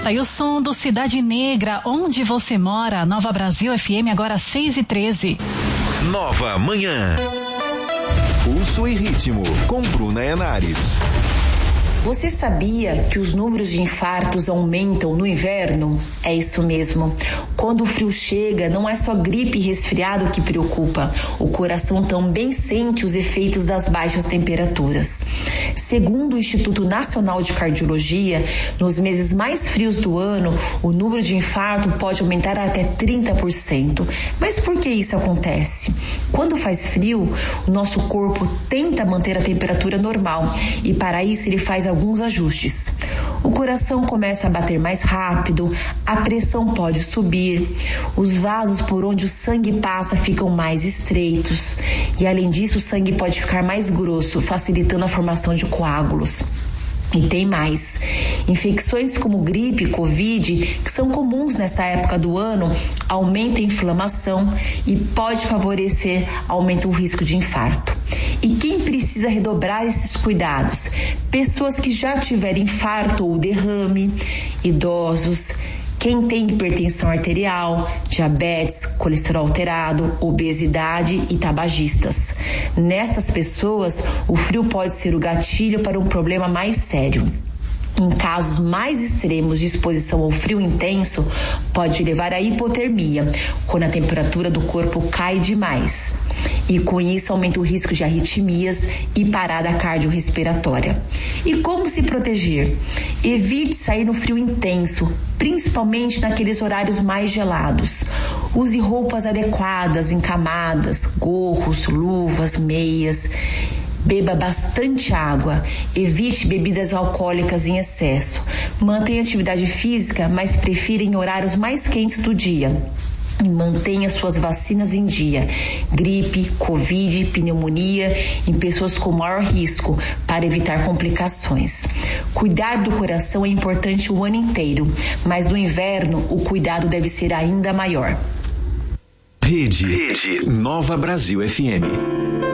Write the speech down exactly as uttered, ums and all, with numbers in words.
Tá aí o som do Cidade Negra, onde você mora. Nova Brasil F M, agora seis e treze. Nova Manhã. Pulso e ritmo, com Bruna Henares. Você sabia que os números de infartos aumentam no inverno? É isso mesmo. Quando o frio chega, não é só gripe e resfriado que preocupa. O coração também sente os efeitos das baixas temperaturas. Segundo o Instituto Nacional de Cardiologia, nos meses mais frios do ano, o número de infarto pode aumentar até trinta por cento. Mas por que isso acontece? Quando faz frio, o nosso corpo tenta manter a temperatura normal e para isso ele faz alguns ajustes. O coração começa a bater mais rápido, a pressão pode subir, os vasos por onde o sangue passa ficam mais estreitos e, além disso, o sangue pode ficar mais grosso, facilitando a formação de coágulos. E tem mais. Infecções como gripe e covid, que são comuns nessa época do ano, aumentam a inflamação e pode favorecer, aumenta o risco de infarto. E quem precisa redobrar esses cuidados? Pessoas que já tiveram infarto ou derrame, idosos, quem tem hipertensão arterial, diabetes, colesterol alterado, obesidade e tabagistas. Nessas pessoas, o frio pode ser o gatilho para um problema mais sério. Em casos mais extremos de exposição ao frio intenso, pode levar à hipotermia, quando a temperatura do corpo cai demais. E com isso aumenta o risco de arritmias e parada cardiorrespiratória. E como se proteger? Evite sair no frio intenso, principalmente naqueles horários mais gelados. Use roupas adequadas, encamadas, gorros, luvas, meias. Beba bastante água, evite bebidas alcoólicas em excesso. Mantenha atividade física, mas prefira em horários mais quentes do dia. E mantenha suas vacinas em dia, gripe, covid, pneumonia, em pessoas com maior risco, para evitar complicações. Cuidar do coração é importante o ano inteiro, mas no inverno o cuidado deve ser ainda maior. Rede, Rede Nova Brasil F M.